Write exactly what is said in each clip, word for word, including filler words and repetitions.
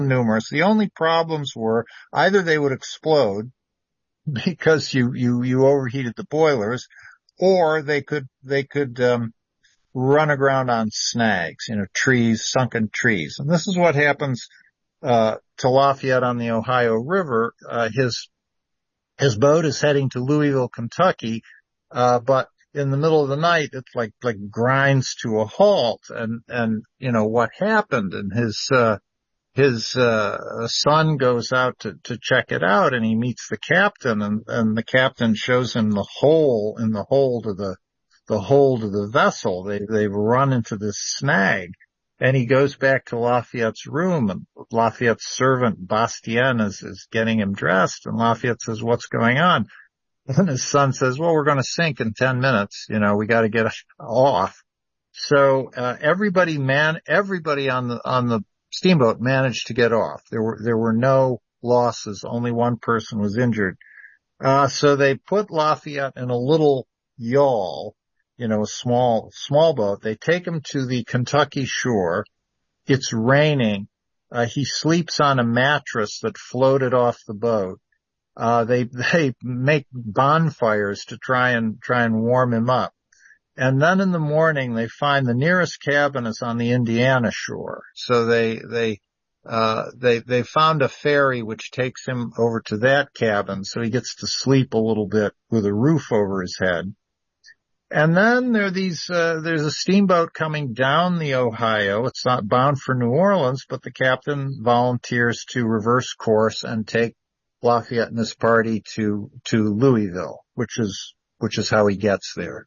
numerous. The only problems were either they would explode because you, you, you overheated the boilers, or they could, they could, um, run aground on snags, you know, trees, sunken trees. And this is what happens, uh, to Lafayette on the Ohio River. Uh, his, his boat is heading to Louisville, Kentucky, uh, but in the middle of the night, it's like, like grinds to a halt. And, and, you know, what happened? And his, uh, his, uh, son goes out to, to check it out, and he meets the captain, and, and the captain shows him the hole in the hold of the, the hold of the vessel. They, they've run into this snag, and he goes back to Lafayette's room, and Lafayette's servant Bastien is, is getting him dressed, and Lafayette says, "What's going on?" And his son says, "Well, we're going to sink in ten minutes. You know, we got to get off." So, uh, everybody man, everybody on the, on the steamboat managed to get off. There were, there were no losses. Only one person was injured. Uh, so they put Lafayette in a little yawl, you know, a small, small boat. They take him to the Kentucky shore. It's raining. Uh, he sleeps on a mattress that floated off the boat. Uh, they, they make bonfires to try and, try and warm him up. And then in the morning, they find the nearest cabin is on the Indiana shore. So they, they, uh, they, they found a ferry which takes him over to that cabin. So he gets to sleep a little bit with a roof over his head. And then there are these, uh, there's a steamboat coming down the Ohio. It's not bound for New Orleans, but the captain volunteers to reverse course and take Lafayette and his party to, to Louisville, which is, which is how he gets there.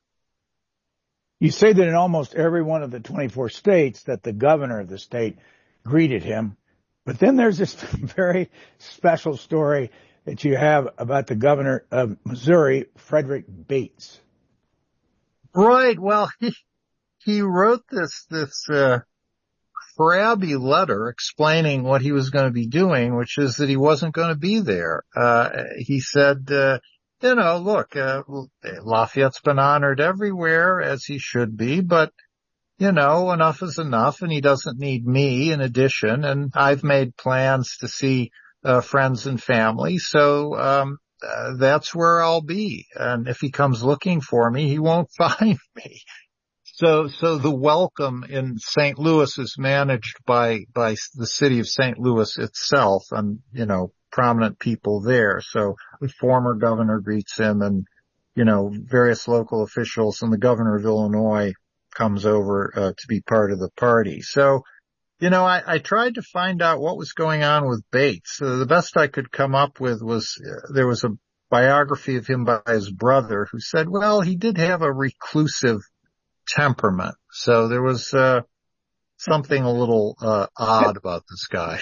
You say that in almost every one of the twenty-four states that the governor of the state greeted him. But then there's this very special story that you have about the governor of Missouri, Frederick Bates. Right. Well, he, he wrote this, this, uh, crabby letter explaining what he was going to be doing, which is that he wasn't going to be there. Uh, he said, uh, you know, look, uh, Lafayette's been honored everywhere, as he should be, but, you know, enough is enough, and he doesn't need me in addition, and I've made plans to see, uh, friends and family, so, um, uh, that's where I'll be. And if he comes looking for me, he won't find me. So, so the welcome in Saint Louis is managed by, by the city of Saint Louis itself, and, you know, prominent people there. So the former governor greets him, and, you know, various local officials, and the governor of Illinois comes over, uh, to be part of the party. So, you know, I, I tried to find out what was going on with Bates. So the best I could come up with was, uh, there was a biography of him by his brother who said, well, he did have a reclusive temperament. So there was, uh, something a little, uh, odd about this guy.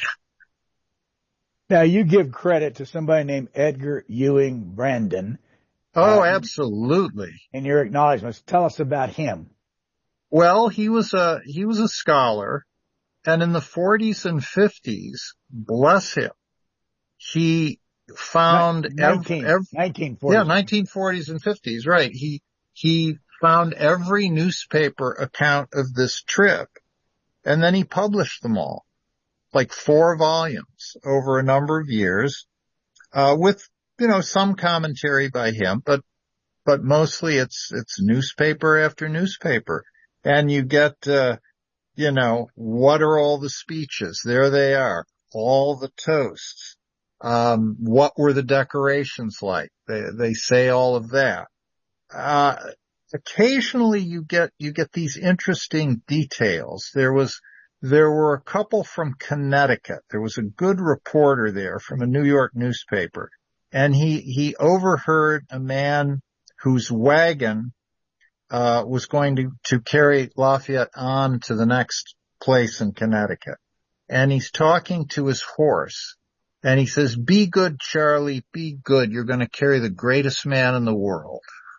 Now, you give credit to somebody named Edgar Ewing Brandon. Oh, uh, absolutely. In your acknowledgments. Tell us about him. Well, he was a, he was a scholar, and in the forties and fifties, bless him, he found nineteen, every, nineteen forties. Yeah, nineteen forties and fifties, right. He, he found every newspaper account of this trip, and then he published them all, like four volumes over a number of years, uh, with, you know, some commentary by him, but, but mostly it's, it's newspaper after newspaper. And you get, uh, you know, what are all the speeches? There they are. All the toasts. Um, what were the decorations like? They, they say all of that. Uh, occasionally you get, you get these interesting details. There was, there were a couple from Connecticut. There was a good reporter there from a New York newspaper, and he, he overheard a man whose wagon, uh, was going to, to carry Lafayette on to the next place in Connecticut. And he's talking to his horse, and he says, "Be good, Charlie, be good. You're going to carry the greatest man in the world."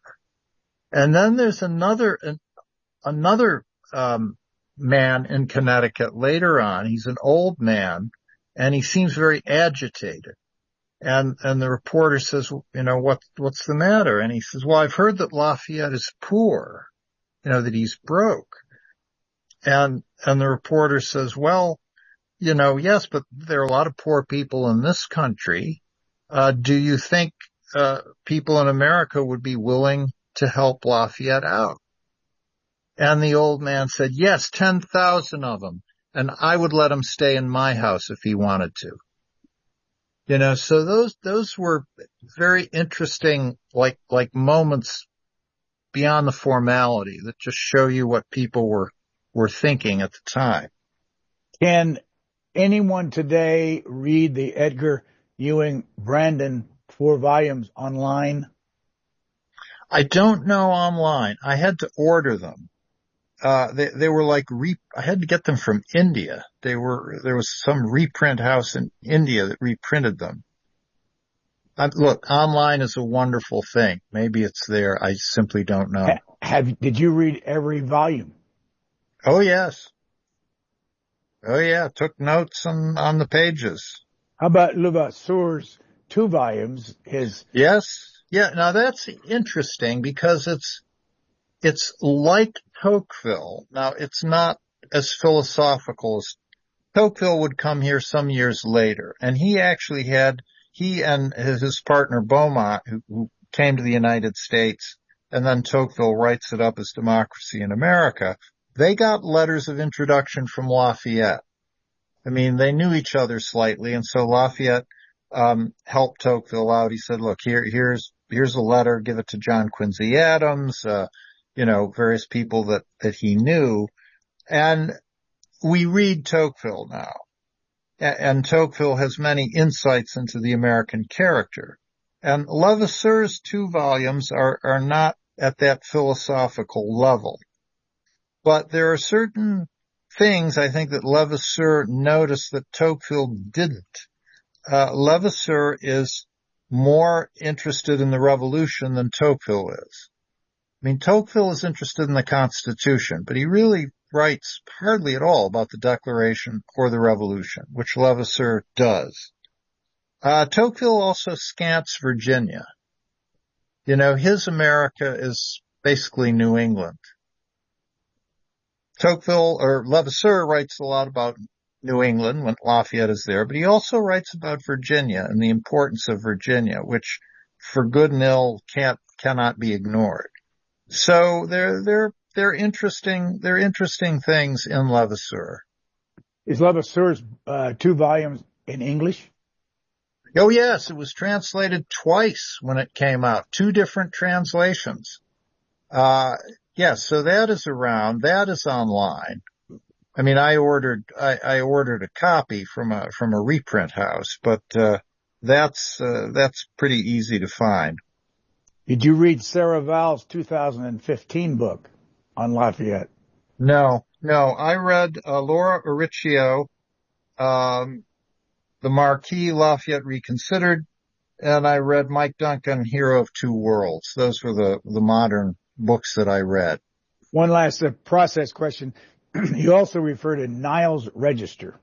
And then there's another, another, um, man in Connecticut later on. He's an old man, and he seems very agitated. And, and the reporter says, you know, what, what's the matter? And he says, well, I've heard that Lafayette is poor, you know, that he's broke. And, and the reporter says, well, you know, yes, but there are a lot of poor people in this country. Uh, do you think, uh, people in America would be willing to help Lafayette out? And the old man said, yes, ten thousand of them. And I would let him stay in my house if he wanted to. You know, so those, those were very interesting, like, like moments beyond the formality that just show you what people were, were thinking at the time. Can anyone today read the Edgar Ewing Brandon four volumes online? I don't know online. I had to order them. Uh, they, they were like re, I had to get them from India. They were, there was some reprint house in India that reprinted them. I, look, online is a wonderful thing. Maybe it's there. I simply don't know. Ha- have, did you read every volume? Oh, yes. Oh, yeah. Took notes on, on the pages. How about Levasseur's two volumes? His, Yes. Yeah. Now that's interesting because it's, it's like Tocqueville. Now it's not as philosophical as Tocqueville would come here some years later. And he actually had, he and his, his partner Beaumont, who, who came to the United States, and then Tocqueville writes it up as Democracy in America. They got letters of introduction from Lafayette. I mean, they knew each other slightly, and so Lafayette um helped Tocqueville out. He said, look, here, here's, here's a letter, give it to John Quincy Adams, uh, you know, various people that, that he knew. And we read Tocqueville now. A- and Tocqueville has many insights into the American character. And Levasseur's two volumes are, are not at that philosophical level. But there are certain things I think that Levasseur noticed that Tocqueville didn't. Uh, Levasseur is more interested in the revolution than Tocqueville is. I mean, Tocqueville is interested in the Constitution, but he really writes hardly at all about the Declaration or the Revolution, which Levasseur does. Uh, Tocqueville also scants Virginia. You know, his America is basically New England. Tocqueville, or Levasseur, writes a lot about New England when Lafayette is there, but he also writes about Virginia and the importance of Virginia, which for good and ill can't, cannot be ignored. So they're, they're, they're interesting, they're interesting things in Levasseur. is Levasseur's, uh, two volumes in English? Oh yes, it was translated twice when it came out, two different translations. Uh, yes, so that is around, that is online. I mean, I ordered, I, I ordered a copy from a, from a reprint house, but, uh, that's, uh, that's pretty easy to find. Did you read Sarah Vowell's two thousand fifteen book on Lafayette? No, no, I read, uh, Laura Oricchio, um, The Marquis Lafayette Reconsidered, and I read Mike Duncan, Hero of Two Worlds. Those were the, the modern books that I read. One last uh, process question. You also refer to Niles Register.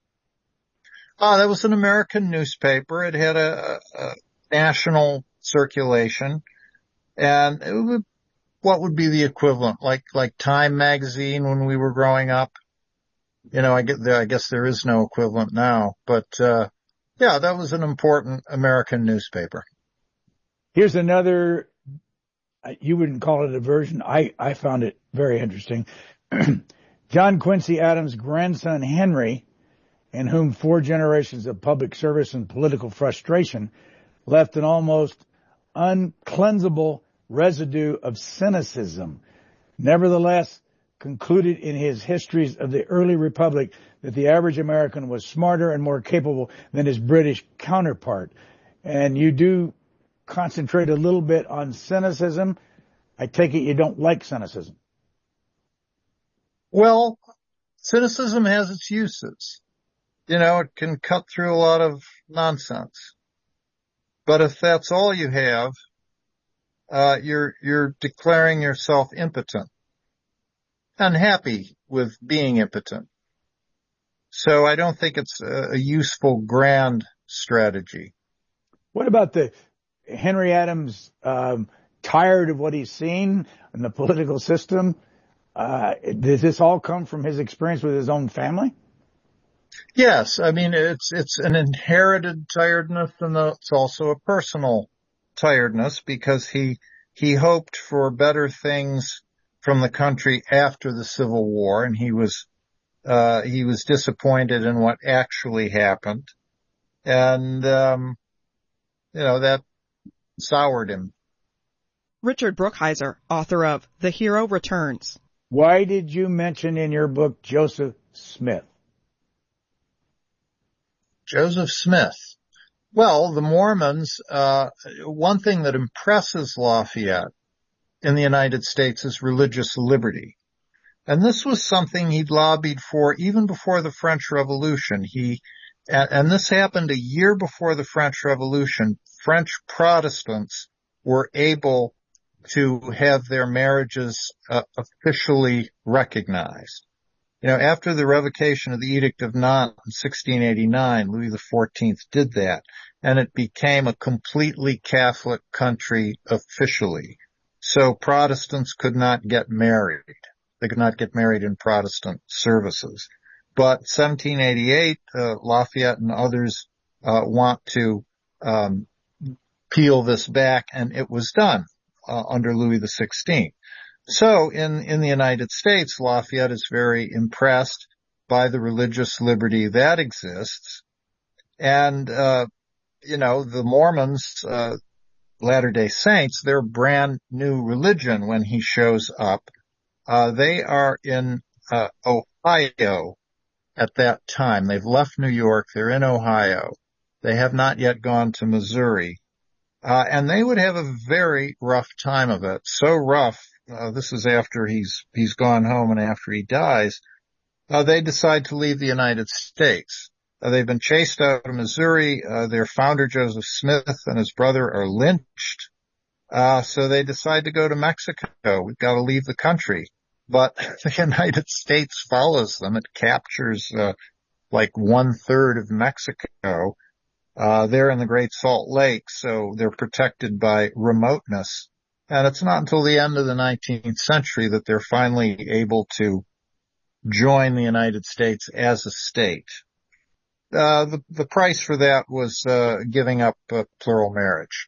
Ah, that was an American newspaper. It had a, a national circulation, and it would, what would be the equivalent? Like, like Time magazine when we were growing up? You know, I get I guess there is no equivalent now, but, uh, yeah, that was an important American newspaper. Here's another, you wouldn't call it a version. I, I found it very interesting. John Quincy Adams' grandson Henry, in whom four generations of public service and political frustration left an almost uncleansable residue of cynicism, nevertheless concluded in his histories of the early republic that the average American was smarter and more capable than his British counterpart. And you do concentrate a little bit on cynicism. I take it you don't like cynicism. Well, cynicism has its uses. You know, it can cut through a lot of nonsense. But if that's all you have, uh, you're, you're declaring yourself impotent, unhappy with being impotent. So I don't think it's a, a useful grand strategy. What about the Henry Adams, um, tired of what he's seen in the political system? Uh, does this all come from his experience with his own family? Yes, I mean, it's it's an inherited tiredness, and it's also a personal tiredness because he he hoped for better things from the country after the Civil War, and he was uh he was disappointed in what actually happened, and um you know that soured him. Richard Brookhiser, author of The Hero Returns. Why did you mention in your book Joseph Smith? Joseph Smith. Well, the Mormons, uh, one thing that impresses Lafayette in the United States is religious liberty. And this was something he'd lobbied for even before the French Revolution. He, and, and this happened a year before the French Revolution. French Protestants were able to have their marriages uh, officially recognized. You know, after the revocation of the Edict of Nantes in sixteen eighty-nine, Louis the fourteenth did that, and it became a completely Catholic country officially. So Protestants could not get married. They could not get married in Protestant services. But seventeen eighty-eight, uh, Lafayette and others uh, want to um, peel this back, and it was done uh, under Louis the sixteenth. So in, in the United States, Lafayette is very impressed by the religious liberty that exists. And, uh, you know, the Mormons, uh, Latter-day Saints, their brand new religion when he shows up, uh, they are in, uh, Ohio at that time. They've left New York. They're in Ohio. They have not yet gone to Missouri. Uh, and they would have a very rough time of it. So rough. Uh, this is after he's, he's gone home and after he dies. Uh, they decide to leave the United States. Uh, they've been chased out of Missouri. Uh, their founder, Joseph Smith, and his brother are lynched. Uh, so they decide to go to Mexico. We've got to leave the country. But the United States follows them. It captures, uh, like one third of Mexico. Uh, they're in the Great Salt Lake, so they're protected by remoteness. And it's not until the end of the nineteenth century that they're finally able to join the United States as a state. Uh, the, the price for that was, uh, giving up uh, plural marriage.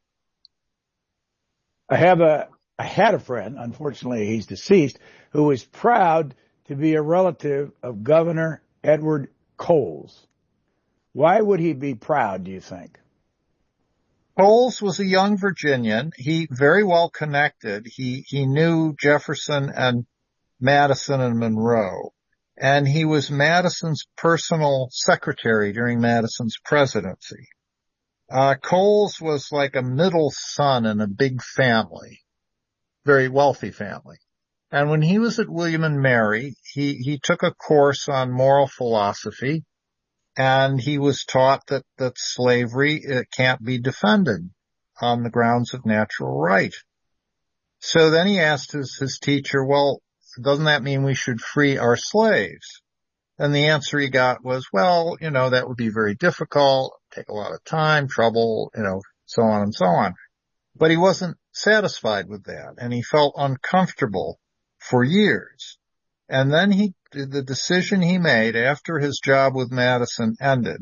I have a, I had a friend, unfortunately he's deceased, who was proud to be a relative of Governor Edward Coles. Why would he be proud, do you think? Coles was a young Virginian. He very well connected. He, he knew Jefferson and Madison and Monroe. And he was Madison's personal secretary during Madison's presidency. Uh, Coles was like a middle son in a big family, very wealthy family. And when he was at William and Mary, he, he took a course on moral philosophy. And he was taught that, that slavery, it can't be defended on the grounds of natural right. So then he asked his, his teacher, well, doesn't that mean we should free our slaves? And the answer he got was, well, you know, that would be very difficult, take a lot of time, trouble, you know, so on and so on. But he wasn't satisfied with that, and he felt uncomfortable for years. And then he, the decision he made after his job with Madison ended,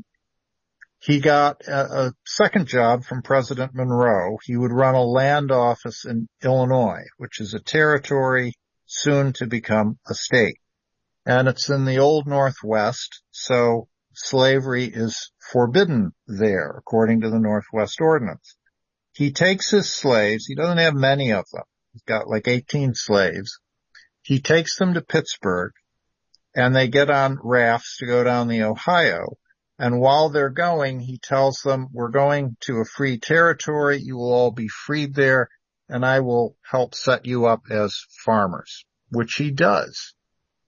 he got a, a second job from President Monroe. He would run a land office in Illinois, which is a territory soon to become a state. And it's in the old Northwest, so slavery is forbidden there, according to the Northwest Ordinance. He takes his slaves, he doesn't have many of them, he's got like eighteen slaves. He takes them to Pittsburgh, and they get on rafts to go down the Ohio. And while they're going, he tells them, we're going to a free territory. You will all be freed there, and I will help set you up as farmers, which he does.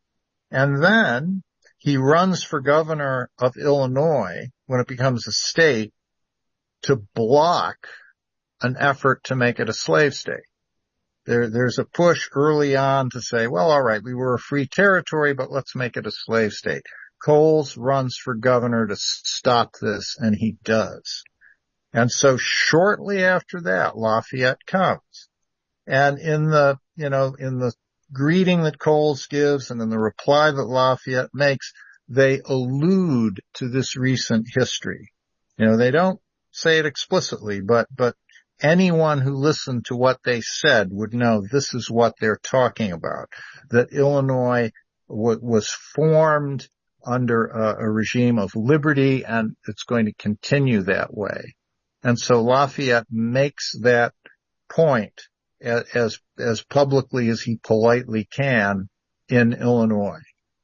And then he runs for governor of Illinois when it becomes a state to block an effort to make it a slave state. There, there's a push early on to say, well, all right, we were a free territory, but let's make it a slave state. Coles runs for governor to stop this, and he does. And so shortly after that, Lafayette comes. And in the, you know, in the greeting that Coles gives and in the reply that Lafayette makes, they allude to this recent history. You know, they don't say it explicitly, but, but anyone who listened to what they said would know this is what they're talking about, that Illinois w- was formed under a, a regime of liberty, and it's going to continue that way. And so Lafayette makes that point as, as, as publicly as he politely can in Illinois.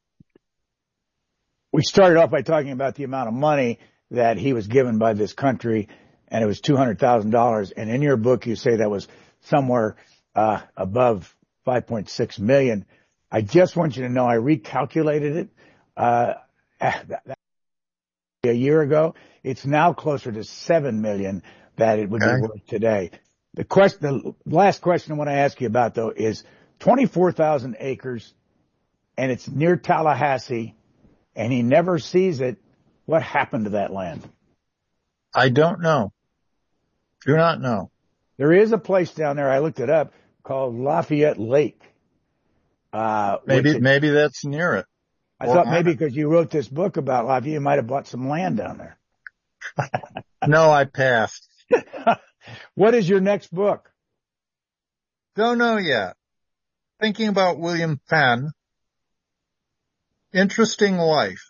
We started off by talking about the amount of money that he was given by this country, and it was two hundred thousand dollars. And in your book, you say that was somewhere uh above five point six million dollars. I just want you to know I recalculated it uh a year ago. It's now closer to seven million dollars that it would okay. be worth today. The question, the last question I want to ask you about, though, is twenty-four thousand acres, and it's near Tallahassee, and he never sees it. What happened to that land? I don't know. Do not know. There is a place down there, I looked it up, called Lafayette Lake. Uh, maybe, it, maybe that's near it. I or thought maybe because you wrote this book about Lafayette, you might have bought some land down there. No, I passed. What is your next book? Don't know yet. Thinking about William Penn. Interesting life.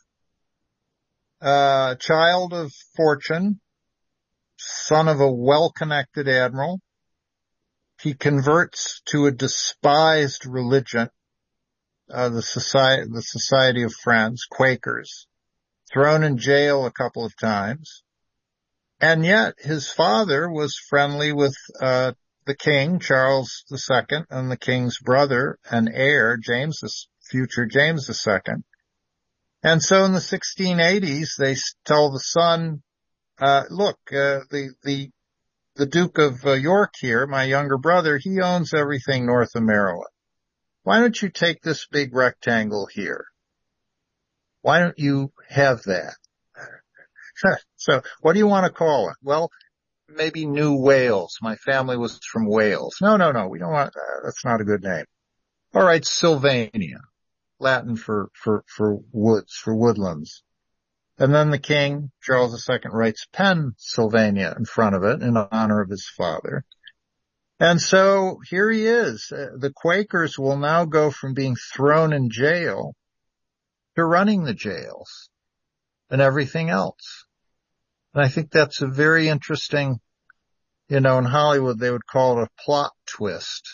Uh, child of fortune, son of a well-connected admiral. He converts to a despised religion, uh, the society, the Society of Friends, Quakers, thrown in jail a couple of times. And yet his father was friendly with, uh, the king, Charles the Second, and the king's brother and heir, James, the future James the Second. And so in the sixteen eighties, they tell the son, uh, look, uh, the, the, the Duke of uh, York here, my younger brother, he owns everything north of Maryland. Why don't you take this big rectangle here? Why don't you have that? So what do you want to call it? Well, maybe New Wales. My family was from Wales. No, no, no, we don't want, uh, that's not a good name. All right, Sylvania. Latin for, for, for woods, for woodlands. And then the king, Charles the Second, writes Pennsylvania in front of it in honor of his father. And so here he is. Uh, the Quakers will now go from being thrown in jail to running the jails and everything else. And I think that's a very interesting, you know, in Hollywood they would call it a plot twist.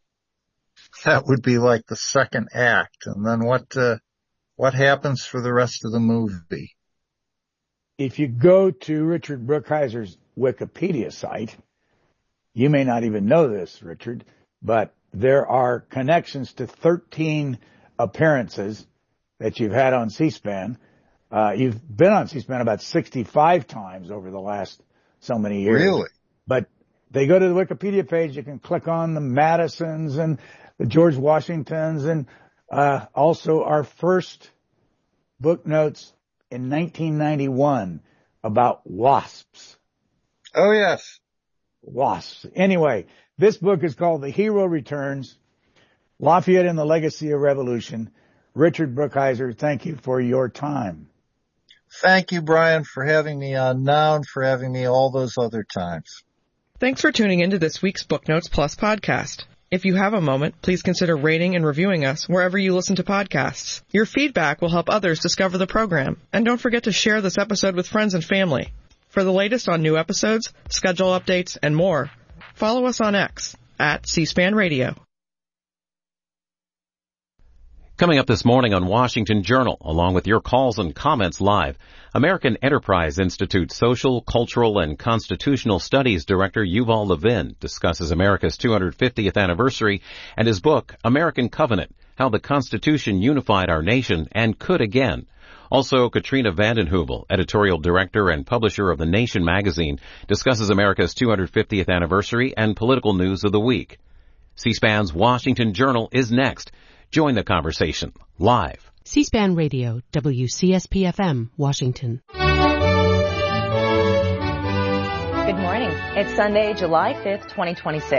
That would be like the second act. And then what, uh, what happens for the rest of the movie? If you go to Richard Brookhiser's Wikipedia site, you may not even know this, Richard, but there are connections to thirteen appearances that you've had on C-SPAN. Uh, you've been on C-SPAN about sixty-five times over the last so many years. Really? But they go to the Wikipedia page, you can click on the Madisons and the George Washingtons, and uh also our first book notes in nineteen ninety-one about wasps. Oh, yes. Wasps. Anyway, this book is called The Hero Returns, Lafayette and the Legacy of Revolution. Richard Brookhiser, thank you for your time. Thank you, Brian, for having me on now and for having me all those other times. Thanks for tuning into this week's Book Notes Plus podcast. If you have a moment, please consider rating and reviewing us wherever you listen to podcasts. Your feedback will help others discover the program. And don't forget to share this episode with friends and family. For the latest on new episodes, schedule updates, and more, follow us on X at C-SPAN Radio. Coming up this morning on Washington Journal, along with your calls and comments live, American Enterprise Institute Social, Cultural, and Constitutional Studies Director Yuval Levin discusses America's two hundred fiftieth anniversary and his book, American Covenant, How the Constitution Unified Our Nation and Could Again. Also, Katrina vanden Heuvel, editorial director and publisher of The Nation magazine, discusses America's two hundred fiftieth anniversary and political news of the week. C-SPAN's Washington Journal is next. Join the conversation live. C-SPAN Radio, W C S P F M, Washington. Good morning. It's Sunday, July fifth, twenty twenty-six.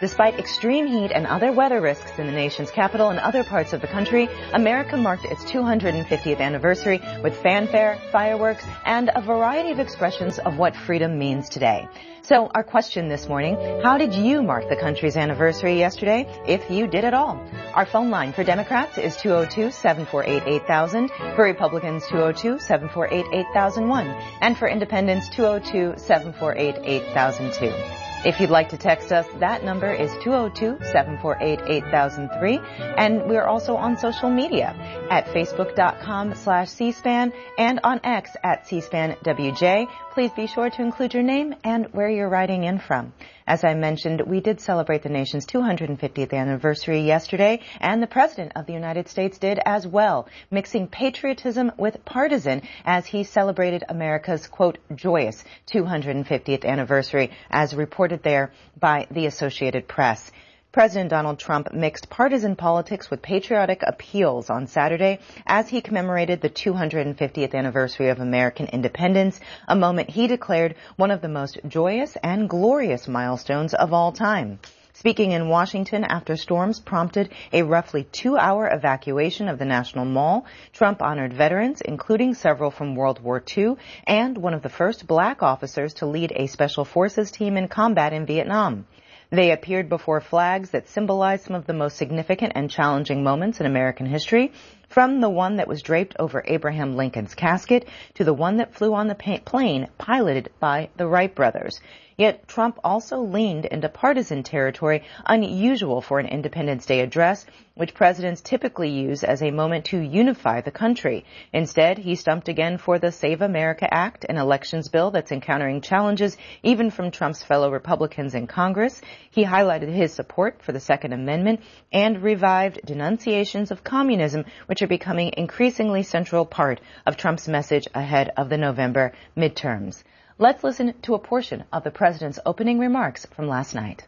Despite extreme heat and other weather risks in the nation's capital and other parts of the country, America marked its two hundred fiftieth anniversary with fanfare, fireworks, and a variety of expressions of what freedom means today. So our question this morning, how did you mark the country's anniversary yesterday, if you did at all? Our phone line for Democrats is two oh two, seven four eight, eight thousand, for Republicans two oh two, seven four eight, eight thousand one, and for Independents two oh two, seven four eight, eight thousand two. If you'd like to text us, that number is two oh two, seven four eight, eight thousand three, and we're also on social media at facebook.com slash C-SPAN and on X at C-SPAN W J. Please be sure to include your name and where you're writing in from. As I mentioned, we did celebrate the nation's two hundred fiftieth anniversary yesterday, and the President of the United States did as well, mixing patriotism with partisan as he celebrated America's, quote, joyous two hundred fiftieth anniversary, as reported there by the Associated Press. President Donald Trump mixed partisan politics with patriotic appeals on Saturday as he commemorated the two hundred fiftieth anniversary of American independence, a moment he declared one of the most joyous and glorious milestones of all time. Speaking in Washington after storms prompted a roughly two-hour evacuation of the National Mall, Trump honored veterans, including several from World War Two, and one of the first black officers to lead a special forces team in combat in Vietnam. They appeared before flags that symbolized some of the most significant and challenging moments in American history, from the one that was draped over Abraham Lincoln's casket to the one that flew on the plane piloted by the Wright brothers. Yet Trump also leaned into partisan territory, unusual for an Independence Day address, which presidents typically use as a moment to unify the country. Instead, he stumped again for the Save America Act, an elections bill that's encountering challenges even from Trump's fellow Republicans in Congress. He highlighted his support for the Second Amendment and revived denunciations of communism, which are becoming increasingly central part of Trump's message ahead of the November midterms. Let's listen to a portion of the president's opening remarks from last night.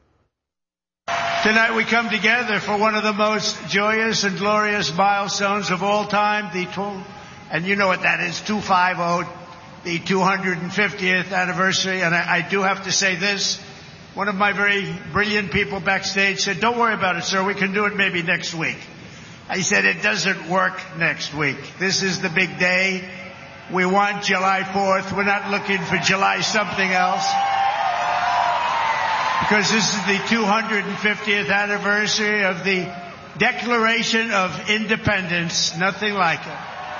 Tonight we come together for one of the most joyous and glorious milestones of all time, the tw- and you know what that is, two fifty, the two hundred fiftieth anniversary. And I, I do have to say this. One of my very brilliant people backstage said, "Don't worry about it, sir. We can do it maybe next week." I said, "It doesn't work next week. This is the big day. We want July fourth. We're not looking for July something else. Because this is the two hundred fiftieth anniversary of the Declaration of Independence. Nothing like it.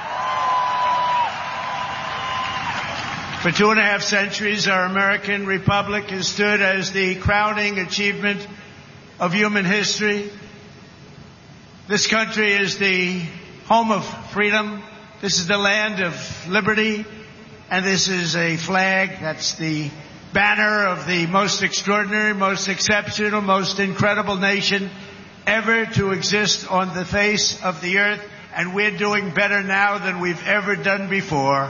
For two and a half centuries, our American Republic has stood as the crowning achievement of human history. This country is the home of freedom. This is the land of liberty, and this is a flag that's the banner of the most extraordinary, most exceptional, most incredible nation ever to exist on the face of the earth, and we're doing better now than we've ever done before.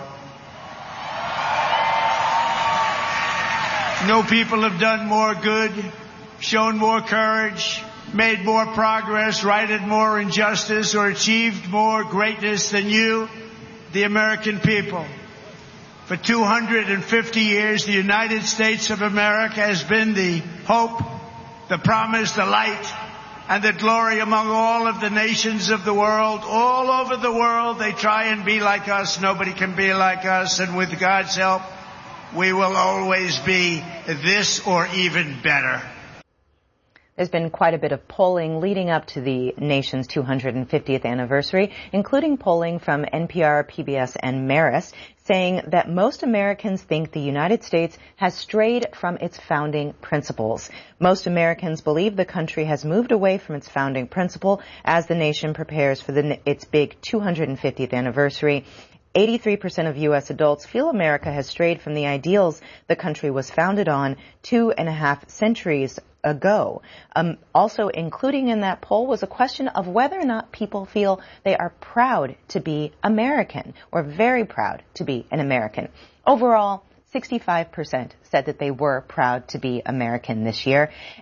No people have done more good, shown more courage, made more progress, righted more injustice, or achieved more greatness than you, the American people. For two hundred fifty years, the United States of America has been the hope, the promise, the light, and the glory among all of the nations of the world. All over the world, they try and be like us. Nobody can be like us. And with God's help, we will always be this or even better. There's been quite a bit of polling leading up to the nation's two hundred fiftieth anniversary, including polling from N P R, P B S, and Marist, saying that most Americans think the United States has strayed from its founding principles. Most Americans believe the country has moved away from its founding principle as the nation prepares for the, its big two hundred fiftieth anniversary. eighty-three percent of U S adults feel America has strayed from the ideals the country was founded on two and a half centuries ago. Um, also including in that poll was a question of whether or not people feel they are proud to be American, or very proud to be an American. Overall, sixty-five percent said that they were proud to be American this year.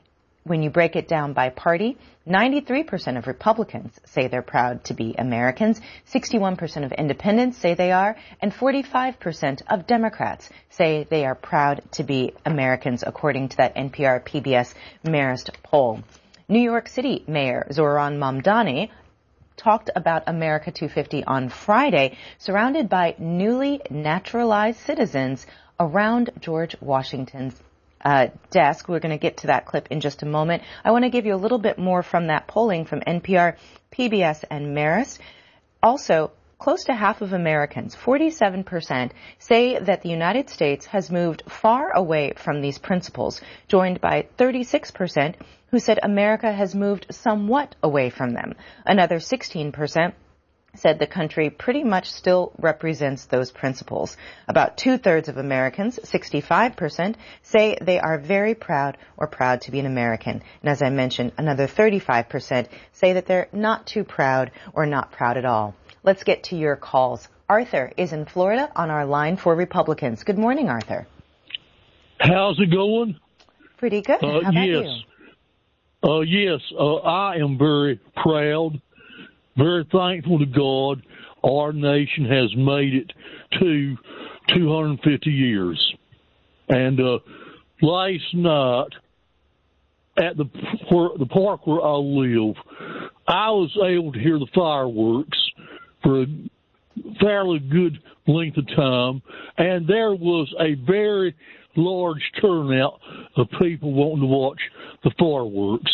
when you break it down by party, ninety-three percent of Republicans say they're proud to be Americans, sixty-one percent of independents say they are, and forty-five percent of Democrats say they are proud to be Americans, according to that N P R P B S Marist poll. New York City Mayor Zohran Mamdani talked about America two fifty on Friday, surrounded by newly naturalized citizens around George Washington's uh, desk. We're going to get to that clip in just a moment. I want to give you a little bit more from that polling from N P R, P B S, and Marist. Also, close to half of Americans, forty-seven percent, say that the United States has moved far away from these principles, joined by thirty-six percent who said America has moved somewhat away from them. Another sixteen percent said the country pretty much still represents those principles. About two-thirds of Americans, sixty-five percent, say they are very proud or proud to be an American. And as I mentioned, another thirty-five percent say that they're not too proud or not proud at all. Let's get to your calls. Arthur is in Florida on our line for Republicans. Good morning, Arthur. How's it going? Pretty good. Uh, How about yes. you? Uh, yes, uh, I am very proud, very thankful to God our nation has made it to two hundred fifty years. And uh, last night at the where, the park where I live, I was able to hear the fireworks for a fairly good length of time, and there was a very large turnout of people wanting to watch the fireworks.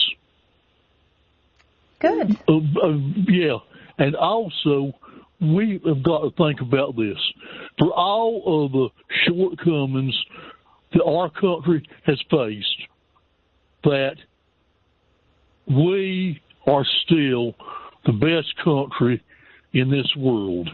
Good. Uh, uh, yeah, and also we have got to think about this. For all of the shortcomings that our country has faced, that we are still the best country in this world.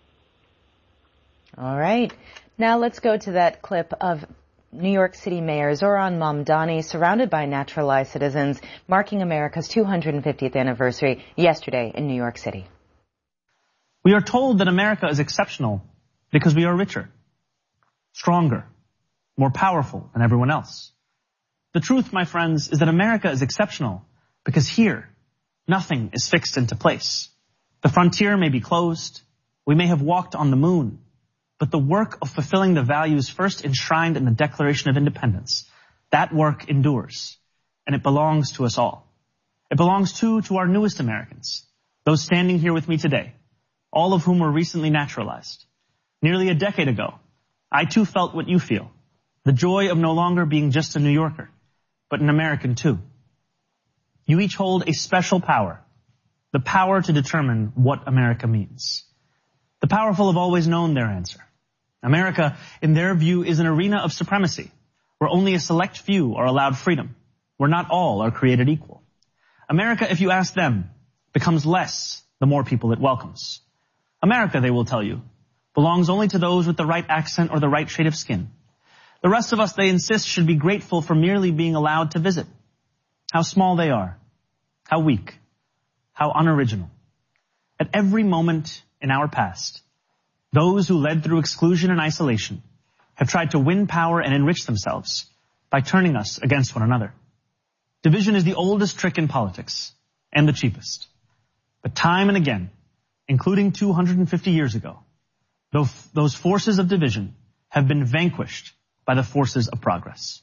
All right. Now let's go to that clip of New York City Mayor Zohran Mamdani surrounded by naturalized citizens marking America's two hundred fiftieth anniversary yesterday in New York City. We are told that America is exceptional because we are richer, stronger, more powerful than everyone else. The truth, my friends, is that America is exceptional because here, nothing is fixed into place. The frontier may be closed. We may have walked on the moon. But the work of fulfilling the values first enshrined in the Declaration of Independence, that work endures, and it belongs to us all. It belongs too to our newest Americans, those standing here with me today, all of whom were recently naturalized. Nearly a decade ago, I too felt what you feel, the joy of no longer being just a New Yorker, but an American too. You each hold a special power, the power to determine what America means. The powerful have always known their answer. America, in their view, is an arena of supremacy, where only a select few are allowed freedom, where not all are created equal. America, if you ask them, becomes less the more people it welcomes. America, they will tell you, belongs only to those with the right accent or the right shade of skin. The rest of us, they insist, should be grateful for merely being allowed to visit. How small they are, how weak, how unoriginal. At every moment in our past, those who led through exclusion and isolation have tried to win power and enrich themselves by turning us against one another. Division is the oldest trick in politics and the cheapest. But time and again, including two hundred fifty years ago, those forces of division have been vanquished by the forces of progress.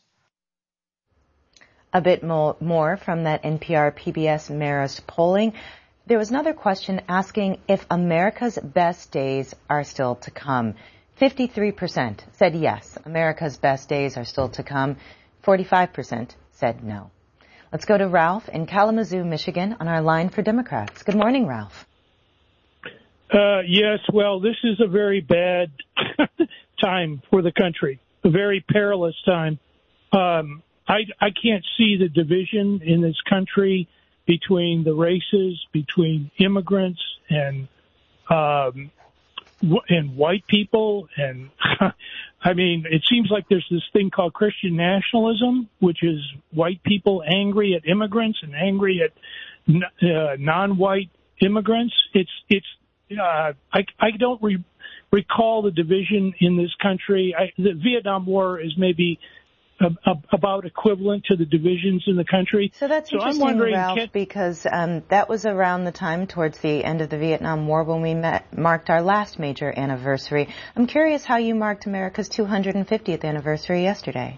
A bit more, more from that N P R P B S Marist polling. There was another question asking if America's best days are still to come. fifty-three percent said yes, America's best days are still to come. forty-five percent said no. Let's go to Ralph in Kalamazoo, Michigan, on our line for Democrats. Good morning, Ralph. Uh, yes, well, this is a very bad time for the country, a very perilous time. Um, I, I can't see the division in this country between the races, between immigrants and um, and white people. And I mean, it seems like there's this thing called Christian nationalism, which is white people angry at immigrants and angry at uh, non-white immigrants. It's it's uh, I I don't re- recall the division in this country. I, the Vietnam War is maybe about equivalent to the divisions in the country. So that's so interesting, I'm wondering, Ralph, can, because um, that was around the time towards the end of the Vietnam War when we met, marked our last major anniversary. I'm curious how you marked America's two hundred fiftieth anniversary yesterday.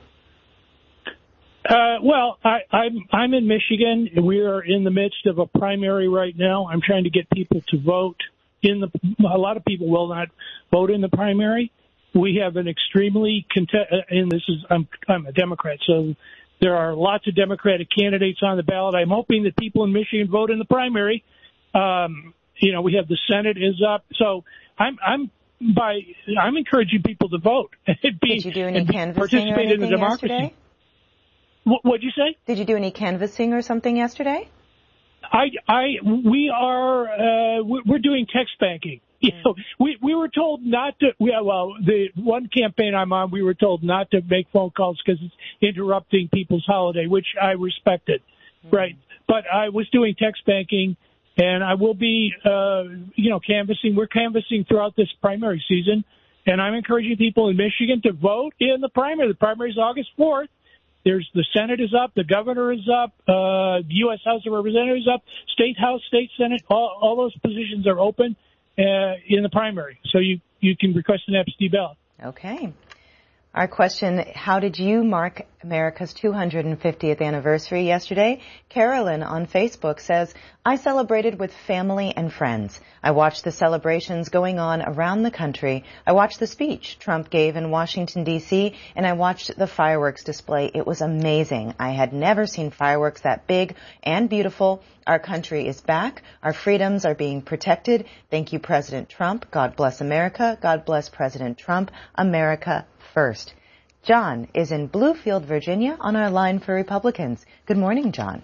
Uh, well, I, I'm, I'm in Michigan. We are in the midst of a primary right now. I'm trying to get people to vote in the, a lot of people will not vote in the primary. We have an extremely, contest, and this is, I'm, I'm a Democrat, so there are lots of Democratic candidates on the ballot. I'm hoping that people in Michigan vote in the primary. Um, you know, we have the Senate is up. So I'm, I'm by, I'm encouraging people to vote. Be, Did you do any canvassing participate or in the anything democracy. yesterday? What, what'd you say? Did you do any canvassing or something yesterday? I, I, we are, uh, we're doing text banking. You know, we, we were told not to, yeah, well, the one campaign I'm on, we were told not to make phone calls because it's interrupting people's holiday, which I respected, mm-hmm. right? But I was doing text banking, and I will be, uh, you know, canvassing. We're canvassing throughout this primary season, and I'm encouraging people in Michigan to vote in the primary. The primary is August fourth. There's the Senate is up, the governor is up, uh, the U S House of Representatives is up, State House, State Senate, all, all those positions are open uh, in the primary. So you, you can request an absentee ballot. Okay. Our question, how did you mark America's two hundred fiftieth anniversary yesterday? Carolyn on Facebook says, I celebrated with family and friends. I watched the celebrations going on around the country. I watched the speech Trump gave in Washington, D C, and I watched the fireworks display. It was amazing. I had never seen fireworks that big and beautiful. Our country is back. Our freedoms are being protected. Thank you, President Trump. God bless America. God bless President Trump. America first. John is in Bluefield, Virginia, on our line for Republicans. Good morning, John.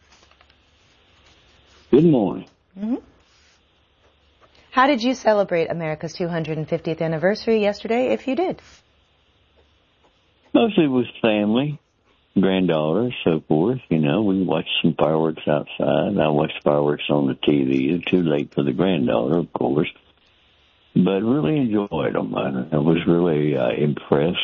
Good morning. Mm-hmm. How did you celebrate America's two hundred fiftieth anniversary yesterday, if you did? Mostly with family, granddaughter, so forth. You know, we watched some fireworks outside. I watched fireworks on the T V. Too late for the granddaughter, of course. But really enjoyed them. I was really uh, impressed.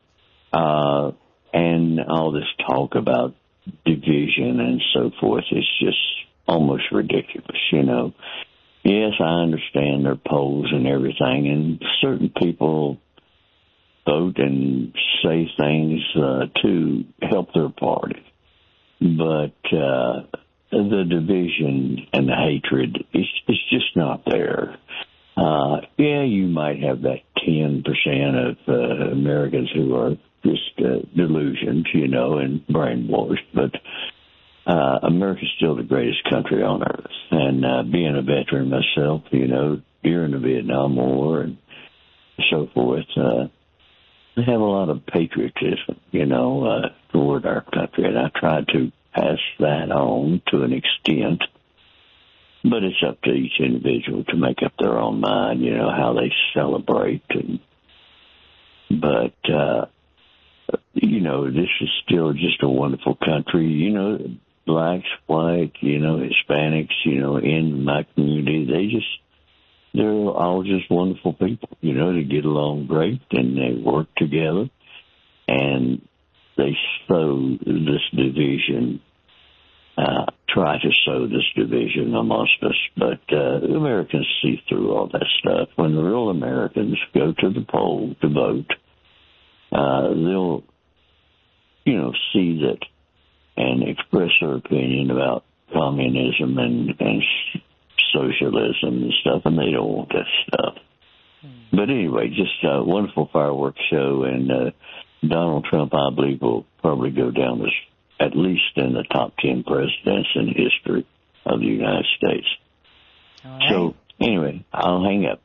Uh, and all this talk about division and so forth is just almost ridiculous, you know. Yes, I understand their polls and everything, and certain people vote and say things uh, to help their party. But uh, the division and the hatred is it's just not there. Uh, yeah, you might have that ten percent of uh, Americans who are just uh, delusions, you know, and brainwashed, but uh, America's still the greatest country on earth. And uh, being a veteran myself, you know, during the Vietnam War and so forth, uh, I have a lot of patriotism, you know, uh, toward our country, and I try to pass that on to an extent. But it's up to each individual to make up their own mind, you know, how they celebrate. And, but, uh, you know, this is still just a wonderful country. You know, blacks, white, you know, Hispanics, you know, in my community, they just, they're all just wonderful people, you know, they get along great and they work together and they sow this division, uh, try to sow this division amongst us. But uh, Americans see through all that stuff. When the real Americans go to the poll to vote, uh, they'll, you know, see that and express their opinion about communism and, and socialism and stuff, and they don't want that stuff. Mm. But anyway, just a wonderful fireworks show, and uh, Donald Trump, I believe, will probably go down as at least in the top ten presidents in history of the United States. All right. So anyway, I'll hang up.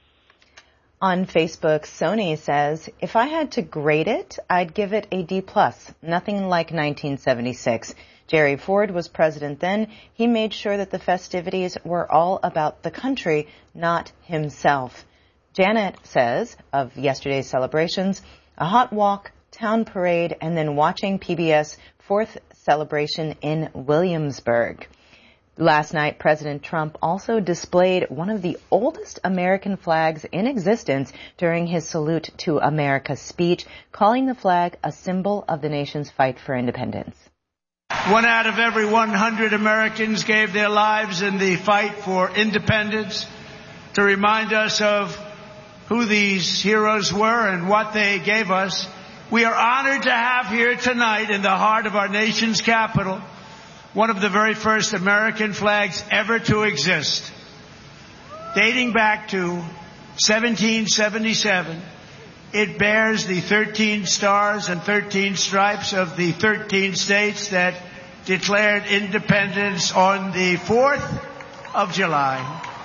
On Facebook, Sony says, if I had to grade it, I'd give it a D plus. Nothing like nineteen seventy-six. Jerry Ford was president then. He made sure that the festivities were all about the country, not himself. Janet says, of yesterday's celebrations, a hot walk, town parade, and then watching P B S fourth celebration in Williamsburg. Last night, President Trump also displayed one of the oldest American flags in existence during his Salute to America speech, calling the flag a symbol of the nation's fight for independence. One out of every one hundred Americans gave their lives in the fight for independence to remind us of who these heroes were and what they gave us. We are honored to have here tonight in the heart of our nation's capital one of the very first American flags ever to exist. Dating back to seventeen seventy-seven, it bears the thirteen stars and thirteen stripes of the thirteen states that declared independence on the fourth of July.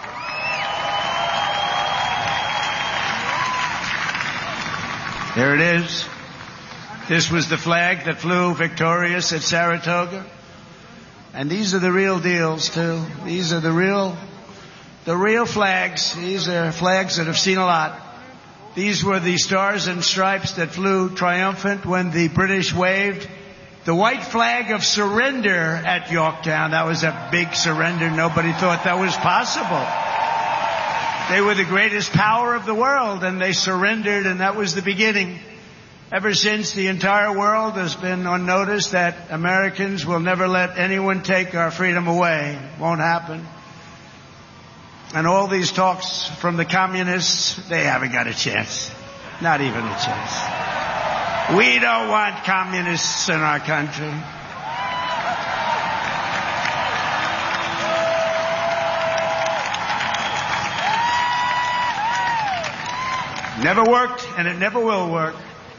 There it is. This was the flag that flew victorious at Saratoga. And these are the real deals, too. These are the real, the real flags. These are flags that have seen a lot. These were the stars and stripes that flew triumphant when the British waved the white flag of surrender at Yorktown. That was a big surrender. Nobody thought that was possible. They were the greatest power of the world, and they surrendered, and that was the beginning. Ever since, the entire world has been on notice that Americans will never let anyone take our freedom away. Won't happen. And all these talks from the communists, they haven't got a chance. Not even a chance. We don't want communists in our country. Never worked, and it never will work.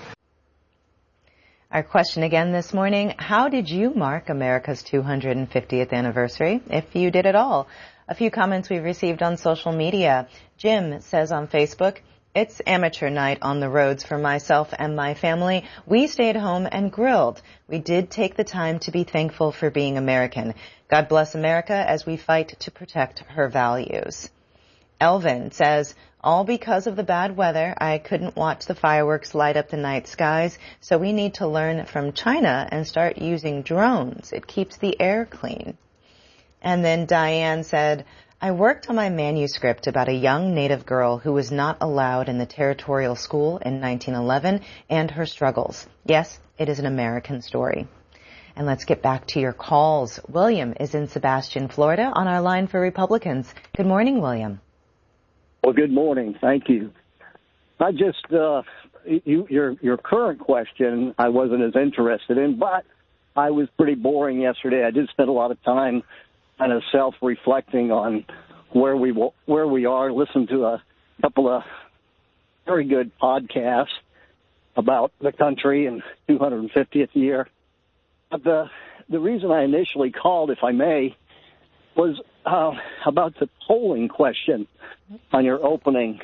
Our question again this morning, how did you mark America's two hundred fiftieth anniversary, if you did at all? A few comments we've received on social media. Jim says on Facebook, it's amateur night on the roads for myself and my family. We stayed home and grilled. We did take the time to be thankful for being American. God bless America as we fight to protect her values. Elvin says, all because of the bad weather, I couldn't watch the fireworks light up the night skies, so we need to learn from China and start using drones. It keeps the air clean. And then Diane said, I worked on my manuscript about a young Native girl who was not allowed in the territorial school in nineteen eleven and her struggles. Yes, it is an American story. And let's get back to your calls. William is in Sebastian, Florida, on our line for Republicans. Good morning, William. Well, good morning. Thank you. I just, uh, you, your, your current question I wasn't as interested in, but I was pretty boring yesterday. I did spend a lot of time kind of self-reflecting on where we, where we are, listened to a couple of very good podcasts about the country and two hundred fiftieth year. But the, the reason I initially called, if I may, was uh, about the polling question on your opening.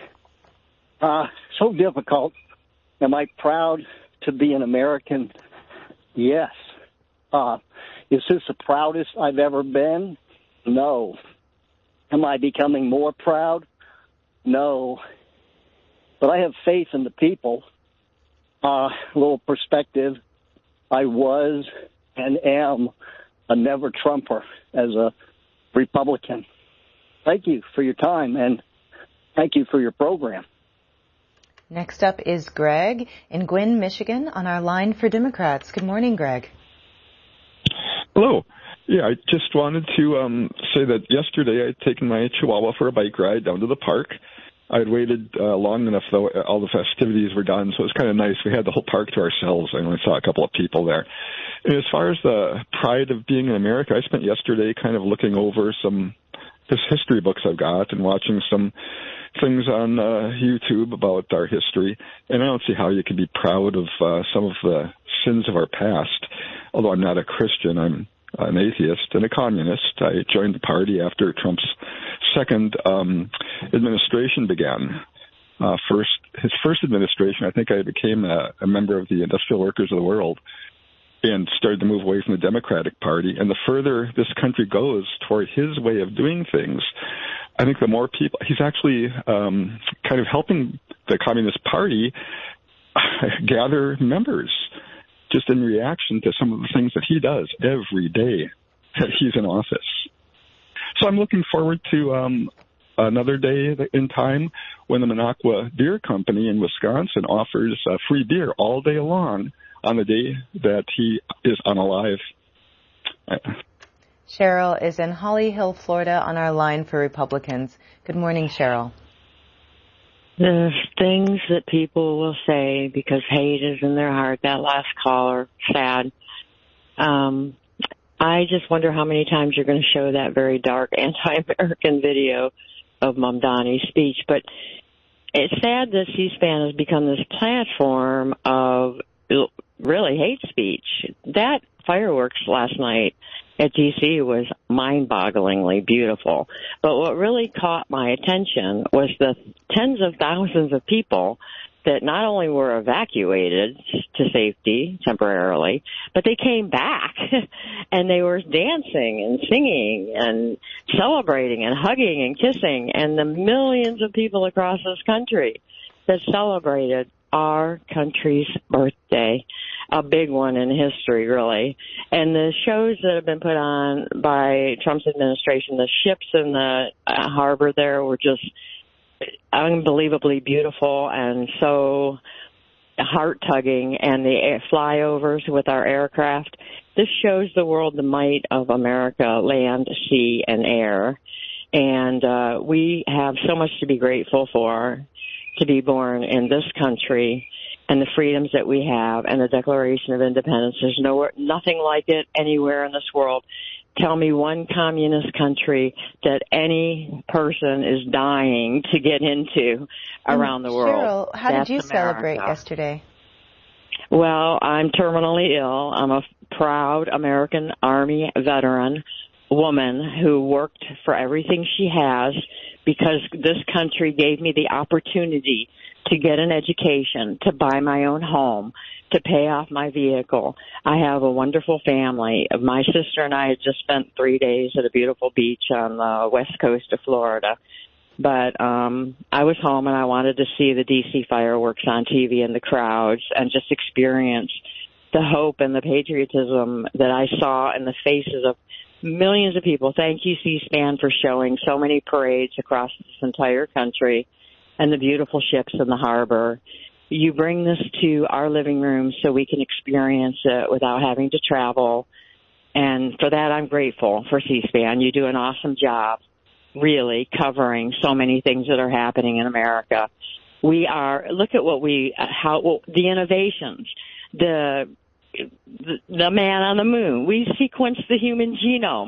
Uh, so difficult. Am I proud to be an American? Yes. Uh, is this the proudest I've ever been? No. Am I becoming more proud? No. But I have faith in the people. Uh, a little perspective. I was and am a never-Trumper as a Republican. Thank you for your time, and thank you for your program. Next up is Greg in Gwinn, Michigan, on our line for Democrats. Good morning, Greg. Hello. Yeah, I just wanted to um, say that yesterday I had taken my Chihuahua for a bike ride down to the park. I had waited uh, long enough, though, all the festivities were done, so it was kind of nice. We had the whole park to ourselves. I only saw a couple of people there. And as far as the pride of being in America, I spent yesterday kind of looking over some just history books I've got and watching some things on uh, YouTube about our history. And I don't see how you can be proud of uh, some of the sins of our past. Although I'm not a Christian, I'm an atheist and a communist. I joined the party after Trump's second um, administration began. Uh, first, his first administration, I think I became a, a member of the Industrial Workers of the World and started to move away from the Democratic Party. And the further this country goes toward his way of doing things, I think the more people, he's actually um, kind of helping the Communist Party gather members just in reaction to some of the things that he does every day that he's in office. So I'm looking forward to um, another day in time when the Minocqua Beer Company in Wisconsin offers uh, free beer all day long on the day that he is unalive. Cheryl is in Holly Hill, Florida, on our line for Republicans. Good morning, Cheryl. The things that people will say because hate is in their heart, that last caller, sad. Um, I just wonder how many times you're going to show that very dark anti-American video of Mamdani's speech. But it's sad that C-SPAN has become this platform of really hate speech. That fireworks last night at D C was mind-bogglingly beautiful. But what really caught my attention was the tens of thousands of people that not only were evacuated to safety temporarily, but they came back and they were dancing and singing and celebrating and hugging and kissing, and the millions of people across this country that celebrated our country's birthday, a big one in history, really. And the shows that have been put on by Trump's administration, the ships in the uh, harbor there were just unbelievably beautiful and so heart-tugging, and the flyovers with our aircraft. This shows the world the might of America, land, sea, and air. And uh, we have so much to be grateful for, to be born in this country and the freedoms that we have and the Declaration of Independence. There's nowhere, nothing like it anywhere in this world. Tell me one communist country that any person is dying to get into around the world. Cheryl, how That's did you America. celebrate yesterday? Well, I'm terminally ill. I'm a proud American Army veteran woman who worked for everything she has because this country gave me the opportunity to get an education, to buy my own home, to pay off my vehicle. I have a wonderful family. My sister and I had just spent three days at a beautiful beach on the west coast of Florida. But um I was home and I wanted to see the D C fireworks on T V and the crowds and just experience the hope and the patriotism that I saw in the faces of millions of people. Thank you, C-SPAN, for showing so many parades across this entire country and the beautiful ships in the harbor. You bring this to our living room so we can experience it without having to travel. And for that, I'm grateful for C-SPAN. You do an awesome job, really, covering so many things that are happening in America. We are, look at what we, how, well, the innovations, the, the, the man on the moon. We sequenced the human genome.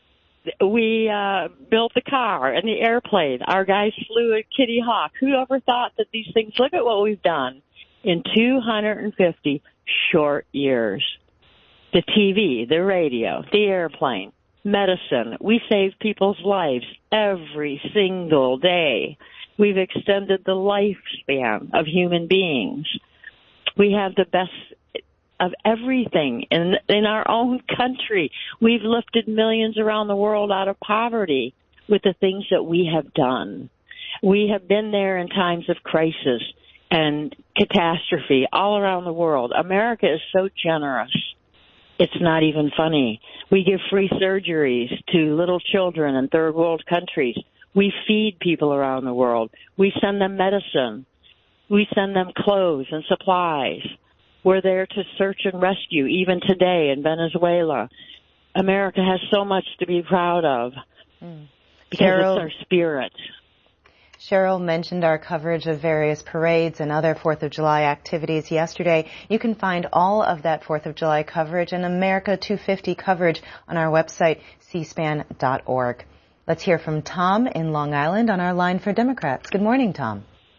We uh, built the car and the airplane. Our guys flew a Kitty Hawk. Who ever thought that these things, look at what we've done in two hundred fifty short years. The T V, the radio, the airplane, medicine. We save people's lives every single day. We've extended the lifespan of human beings. We have the best of everything in in our own country. We've lifted millions around the world out of poverty with the things that we have done. We have been there in times of crisis and catastrophe all around the world. America is so generous. It's not even funny. We give free surgeries to little children in third world countries. We feed people around the world. We send them medicine. We send them clothes and supplies. We're there to search and rescue, even today in Venezuela. America has so much to be proud of mm. because Cheryl, it's our spirit. Cheryl mentioned our coverage of various parades and other fourth of July activities yesterday. You can find all of that fourth of July coverage and America two fifty coverage on our website, c span dot org. Let's hear from Tom in Long Island on our line for Democrats. Good morning, Tom.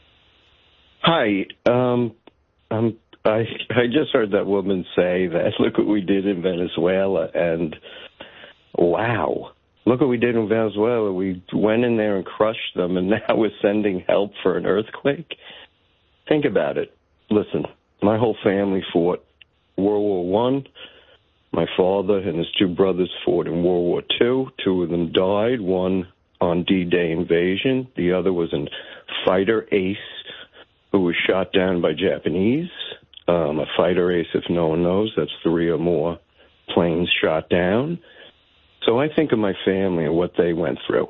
Hi. Um, I'm I I just heard that woman say that, look what we did in Venezuela, and wow, look what we did in Venezuela. We went in there and crushed them, and now we're sending help for an earthquake. Think about it. Listen, my whole family fought World War One. My father and his two brothers fought in World War Two. Two of them died, one on D-Day invasion. The other was a fighter ace who was shot down by Japanese. Um, a fighter ace, if no one knows, that's three or more planes shot down. So I think of my family and what they went through.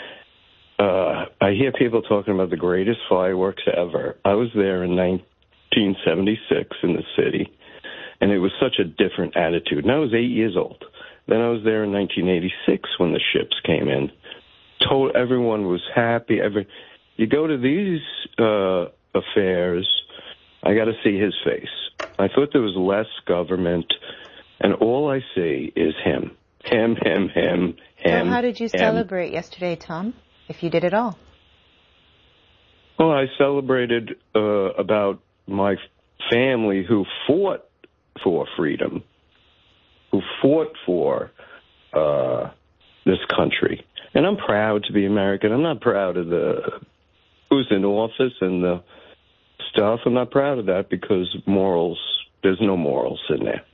Uh, I hear people talking about the greatest fireworks ever. I was there in nineteen seventy-six in the city, and it was such a different attitude. And I was eight years old. Then I was there in nineteen eighty-six when the ships came in. Told everyone was happy. Every you go to these uh, affairs, I got to see his face. I thought there was less government, and all I see is him, him, him, him, him. So how did you him. celebrate yesterday, Tom? If you did at all? Well, I celebrated uh, about my family who fought for freedom, who fought for uh, this country. And I'm proud to be American. I'm not proud of the who's in office and the stuff. I'm not proud of that because morals, there's no morals in there.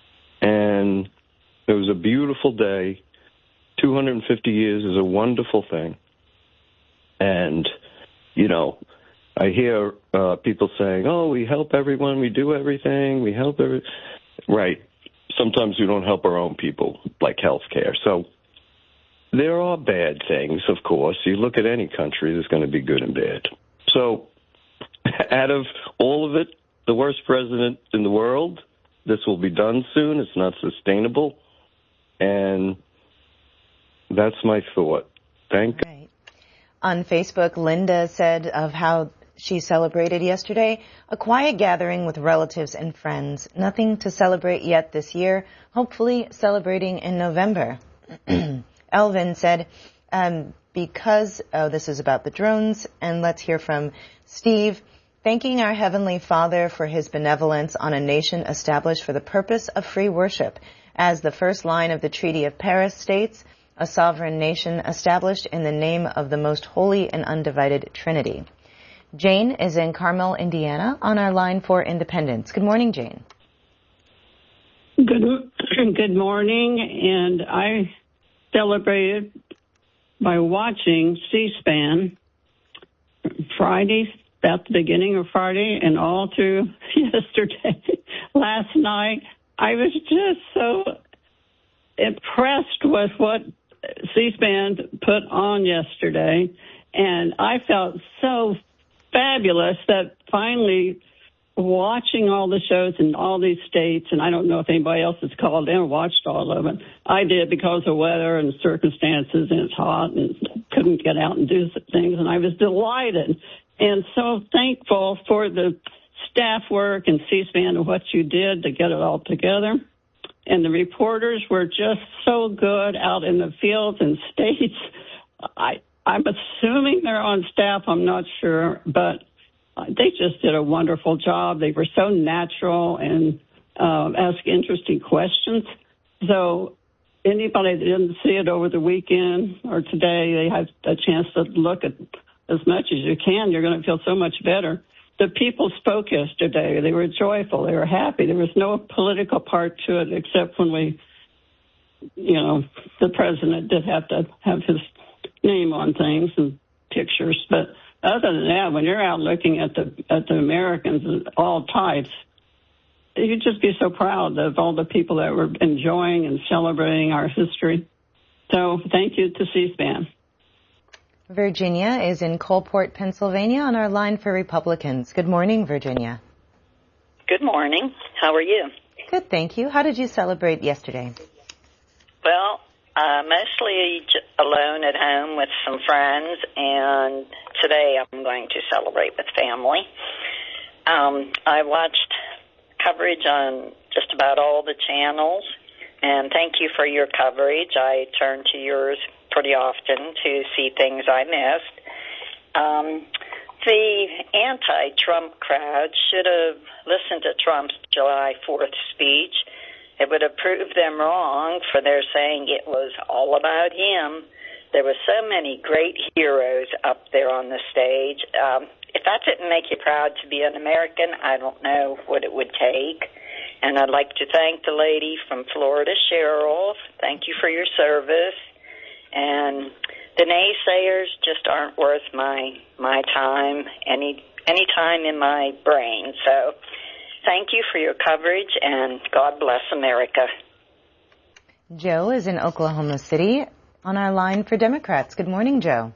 And it was a beautiful day. two hundred fifty years is a wonderful thing. And, you know, I hear uh, people saying, oh, we help everyone, we do everything, we help every. Right. Sometimes we don't help our own people, like health care. So there are bad things, of course. You look at any country, there's going to be good and bad. So out of all of it, the worst president in the world, this will be done soon. It's not sustainable. And that's my thought. Thank you. On Facebook, Linda said of how she celebrated yesterday, a quiet gathering with relatives and friends. Nothing to celebrate yet this year, hopefully celebrating in November. Elvin said, um, because, oh, this is about the drones, and let's hear from Steve. Thanking our Heavenly Father for his benevolence on a nation established for the purpose of free worship. As the first line of the Treaty of Paris states, a sovereign nation established in the name of the most holy and undivided Trinity. Jane is in Carmel, Indiana, on our line for Independence. Good morning, Jane. Good, good morning, and I celebrated by watching C-SPAN Friday, at the beginning of Friday, and all through yesterday. Last night, I was just so impressed with what C-SPAN put on yesterday, and I felt so fabulous that finally watching all the shows in all these states, and I don't know if anybody else has called in or watched all of it. I did because of weather and circumstances, and it's hot and couldn't get out and do things, and I was delighted and so thankful for the staff work and C-SPAN and what you did to get it all together. And the reporters were just so good out in the fields and states. I, I'm assuming they're on staff. I'm not sure, but they just did a wonderful job. They were so natural and um, asked interesting questions. So anybody that didn't see it over the weekend or today, they have a chance to look at as much as you can. You're going to feel so much better. The people spoke yesterday. They were joyful. They were happy. There was no political part to it except when we, you know, the president did have to have his name on things and pictures. But other than that, when you're out looking at the at the Americans of all types, you'd just be so proud of all the people that were enjoying and celebrating our history. So thank you to C-SPAN. Virginia is in Coalport, Pennsylvania, on our line for Republicans. Good morning, Virginia. Good morning. How are you? Good, thank you. How did you celebrate yesterday? Well, uh, mostly j- alone at home with some friends, and today I'm going to celebrate with family. Um, I watched coverage on just about all the channels, and thank you for your coverage. I turn to yours pretty often to see things I missed. Um, the anti-Trump crowd should have listened to Trump's July fourth speech. It would have proved them wrong for their saying it was all about him. There were so many great heroes up there on the stage. Um, if that didn't make you proud to be an American, I don't know what it would take. And I'd like to thank the lady from Florida, Cheryl. Thank you for your service. And the naysayers just aren't worth my my time, any any time in my brain. So thank you for your coverage, and God bless America. Joe is in Oklahoma City on our line for Democrats. Good morning, Joe.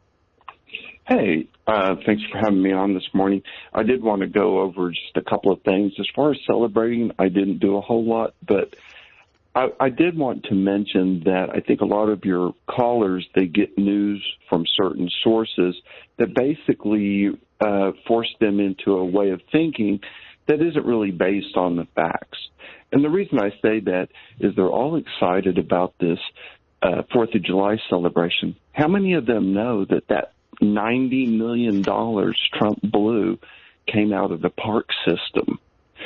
Hey, uh, thanks for having me on this morning. I did want to go over just a couple of things. As far as celebrating, I didn't do a whole lot, but I, I did want to mention that I think a lot of your callers, they get news from certain sources that basically uh, force them into a way of thinking that isn't really based on the facts. And the reason I say that is they're all excited about this uh, Fourth of July celebration. How many of them know that that ninety million dollars Trump blew came out of the park system?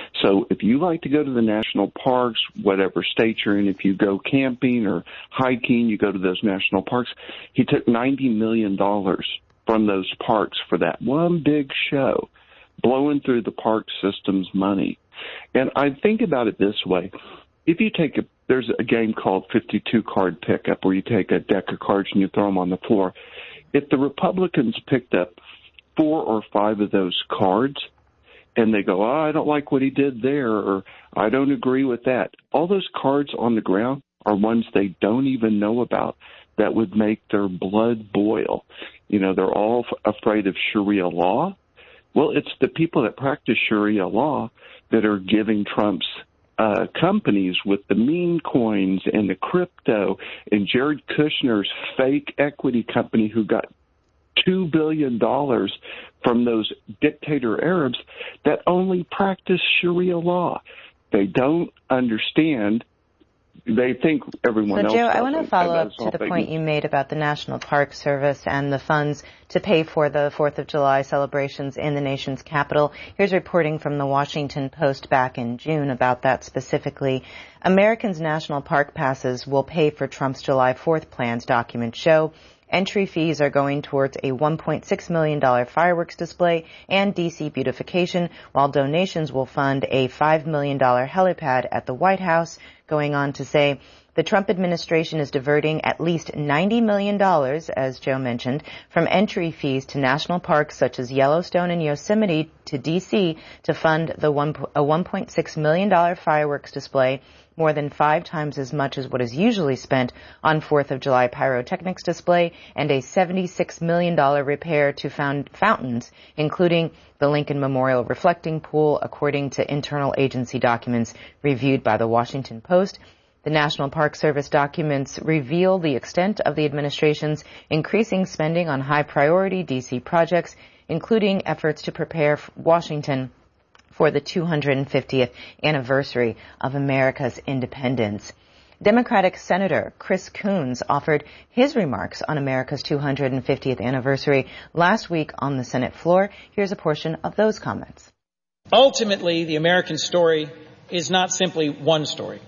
So if you like to go to the national parks, whatever state you're in, if you go camping or hiking, you go to those national parks, he took ninety million dollars from those parks for that one big show, blowing through the park system's money. And I think about it this way. If you take a, there's a game called fifty-two card pickup where you take a deck of cards and you throw them on the floor. If the Republicans picked up four or five of those cards and they go, oh, I don't like what he did there, or I don't agree with that, all those cards on the ground are ones they don't even know about that would make their blood boil. You know, they're all f- afraid of Sharia law. Well, it's the people that practice Sharia law that are giving Trump's uh, companies with the meme coins and the crypto and Jared Kushner's fake equity company who got two billion dollars from those dictator Arabs that only practice Sharia law. They don't understand. They think everyone so, else Joe, does. I want to follow up to the point you made about the National Park Service and the funds to pay for the Fourth of July celebrations in the nation's capital. Here's reporting from the Washington Post back in June about that specifically. Americans' national park passes will pay for Trump's July fourth plans, documents show. Entry fees are going towards a one point six million dollars fireworks display and D C beautification, while donations will fund a five million dollars helipad at the White House, going on to say the Trump administration is diverting at least ninety million dollars, as Joe mentioned, from entry fees to national parks such as Yellowstone and Yosemite to D C to fund the one, a one point six million dollars fireworks display, more than five times as much as what is usually spent on Fourth of July pyrotechnics display, and a seventy-six million dollars repair to found fountains, including the Lincoln Memorial Reflecting Pool, according to internal agency documents reviewed by the Washington Post. The National Park Service documents reveal the extent of the administration's increasing spending on high-priority D C projects, including efforts to prepare Washington for the two hundred fiftieth anniversary of America's independence. Democratic Senator Chris Coons offered his remarks on America's two hundred fiftieth anniversary last week on the Senate floor. Here's a portion of those comments. Ultimately, the American story is not simply one story.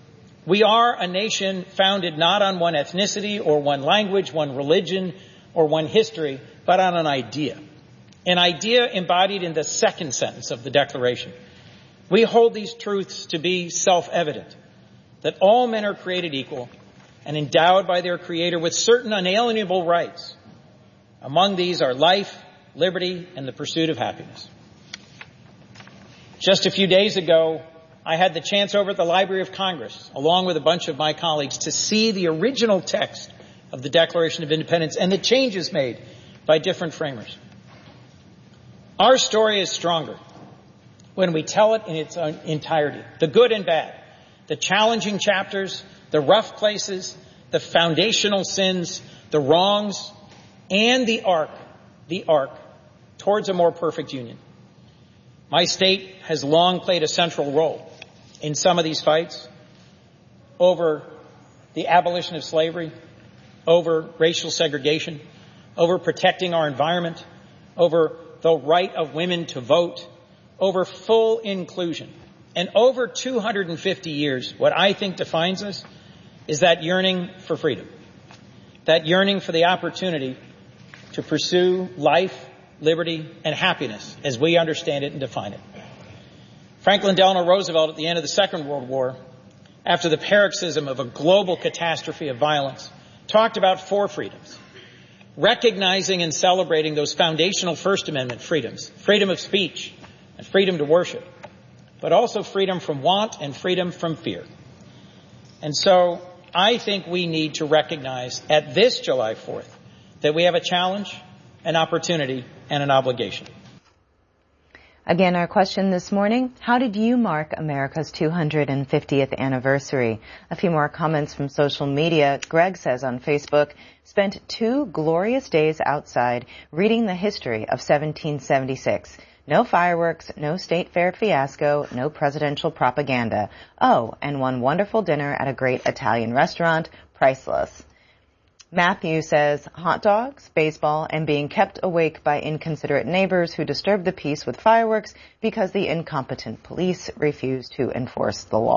We are a nation founded not on one ethnicity or one language, one religion, or one history, but on an idea. An idea embodied in the second sentence of the Declaration. We hold these truths to be self-evident, that all men are created equal and endowed by their Creator with certain unalienable rights. Among these are life, liberty, and the pursuit of happiness. Just a few days ago, I had the chance over at the Library of Congress, along with a bunch of my colleagues, to see the original text of the Declaration of Independence and the changes made by different framers. Our story is stronger when we tell it in its entirety, the good and bad, the challenging chapters, the rough places, the foundational sins, the wrongs, and the arc, the arc towards a more perfect union. My state has long played a central role in some of these fights over the abolition of slavery, over racial segregation, over protecting our environment, over the right of women to vote, over full inclusion. And over two hundred fifty years, what I think defines us is that yearning for freedom, that yearning for the opportunity to pursue life, liberty, and happiness as we understand it and define it. Franklin Delano Roosevelt, at the end of the Second World War, after the paroxysm of a global catastrophe of violence, talked about four freedoms, recognizing and celebrating those foundational First Amendment freedoms, freedom of speech and freedom to worship, but also freedom from want and freedom from fear. And so I think we need to recognize at this July fourth that we have a challenge, an opportunity, and an obligation. Again, our question this morning, how did you mark America's two hundred fiftieth anniversary? A few more comments from social media. Greg says on Facebook, spent two glorious days outside reading the history of seventeen seventy-six. No fireworks, no state fair fiasco, no presidential propaganda. Oh, and one wonderful dinner at a great Italian restaurant, priceless. Matthew says, hot dogs, baseball, and being kept awake by inconsiderate neighbors who disturbed the peace with fireworks because the incompetent police refused to enforce the law.